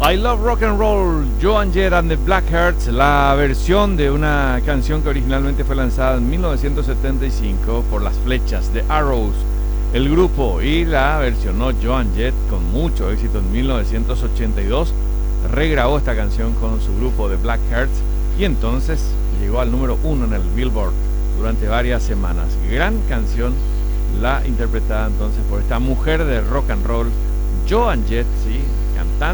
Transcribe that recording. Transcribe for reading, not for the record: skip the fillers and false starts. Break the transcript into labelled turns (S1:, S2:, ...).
S1: I Love Rock and Roll, Joan Jett and the Blackhearts, la versión de una canción que originalmente fue lanzada en 1975 por las Flechas de Arrows, el grupo, y la versionó Joan Jett con mucho éxito en 1982. Regrabó esta canción con su grupo de Blackhearts y entonces llegó al número 1 en el Billboard durante varias semanas. Gran canción, la interpretada entonces por esta mujer de rock and roll, Joan Jett, ¿sí?